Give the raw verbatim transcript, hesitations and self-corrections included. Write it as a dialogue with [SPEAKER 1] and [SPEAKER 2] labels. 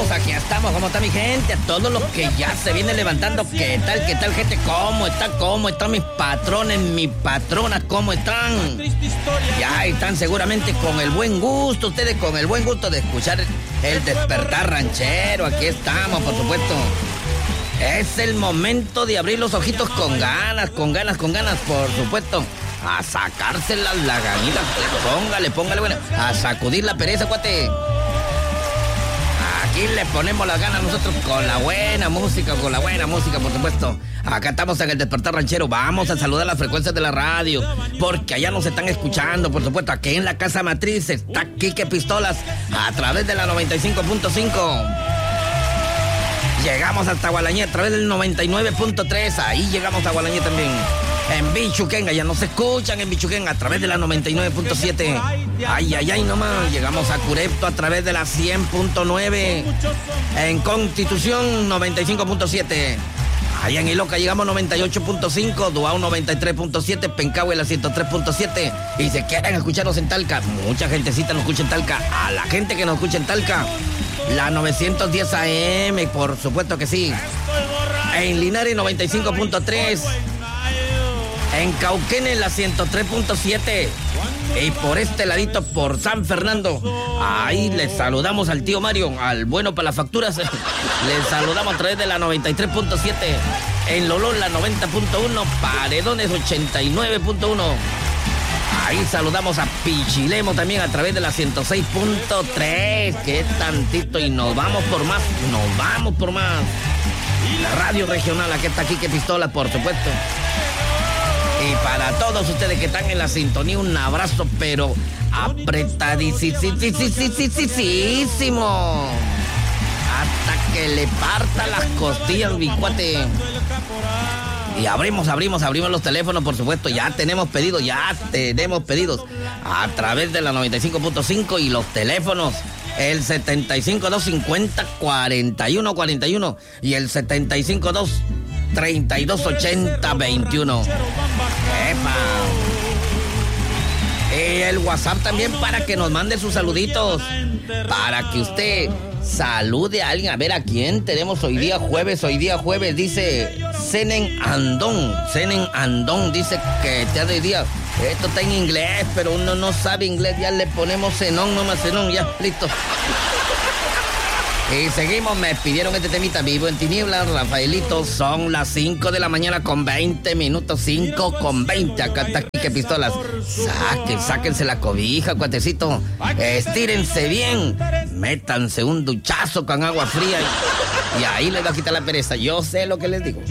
[SPEAKER 1] estamos, aquí estamos. ¿Cómo está mi gente? A todos los que ya se vienen levantando. ¿Qué tal, qué tal, gente? ¿Cómo está? ¿Cómo están mis patrones, mis patronas? ¿Cómo están? Ya están seguramente con el buen gusto, ustedes con el buen gusto de escuchar el despertar ranchero. Aquí estamos, por supuesto. Es el momento de abrir los ojitos con ganas, con ganas, con ganas, por supuesto. A sacarse las laganitas. Póngale, póngale, bueno. A sacudir la pereza, cuate. Aquí le ponemos las ganas nosotros con la buena música, con la buena música, por supuesto. Acá estamos en el Despertar Ranchero. Vamos a saludar las frecuencias de la radio, porque allá nos están escuchando, por supuesto. Aquí en la casa matriz está Quique Pistolas a través de la noventa y cinco punto cinco. Llegamos hasta Gualañé a través del noventa y nueve punto tres. Ahí llegamos a Gualañé también. En Bichuquén, ya nos escuchan en Bichuquén a través de la noventa y nueve punto siete. Ay, ay, ay, nomás. Llegamos a Curepto a través de la cien punto nueve. En Constitución, noventa y cinco punto siete. Allá en Iloca llegamos noventa y ocho punto cinco, Duao noventa y tres punto siete, Pencahue la ciento tres punto siete. Y si quieren escucharnos en Talca, mucha gentecita nos escucha en Talca. A la gente que nos escucha en Talca, la novecientos diez A M, por supuesto que sí. En Linares noventa y cinco punto tres. En Cauquenes la ciento tres punto siete. Y por este ladito, por San Fernando, ahí les saludamos al tío Mario, al bueno para las facturas. Les saludamos a través de la noventa y tres punto siete. En Lolón la noventa punto uno. Paredones ochenta y nueve punto uno. Ahí saludamos a Pichilemo también a través de la ciento seis punto tres. Qué tantito. Y nos vamos por más. Nos vamos por más. La radio regional, aquí está Quique Pistola, por supuesto. Y para todos ustedes que están en la sintonía, un abrazo, pero apretadísimo. Hasta que le parta las costillas, mi cuate. Y abrimos, abrimos, abrimos los teléfonos, por supuesto. Ya tenemos pedidos, ya tenemos pedidos. A través de la noventa y cinco punto cinco y los teléfonos. El setenta y cinco dos cincuenta cuarenta y uno cuarenta y uno y el setenta y cinco dos treinta y dos ochenta veintiuno. ¡Epa! Y el WhatsApp también para que nos mande sus saluditos. Para que usted salude a alguien. A ver, ¿a quién tenemos hoy día jueves? Hoy día jueves dice Senen Andón. Senen Andón dice que te hoy día. Esto está en inglés, pero uno no sabe inglés. Ya le ponemos Zenón, nomás Zenón, ya, listo. Y seguimos, me pidieron este temita, Vivo en Tinieblas, Rafaelito. Son las cinco de la mañana con veinte minutos, cinco con veinte. Acá está Quique Pistolas. Saquen, sáquense la cobija, cuatecito. Estírense bien. Métanse un duchazo con agua fría. Y, y ahí les va a quitar la pereza. Yo sé lo que les digo.